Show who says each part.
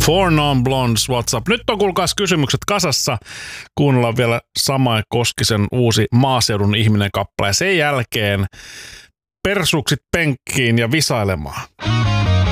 Speaker 1: Four Non-Blondes, what's up? Nyt on kuulkaas kysymykset kasassa. Kuunnellaan vielä Samai Koskisen uusi Maaseudun ihminen -kappale. Ja sen jälkeen persuksit penkkiin ja visailemaan.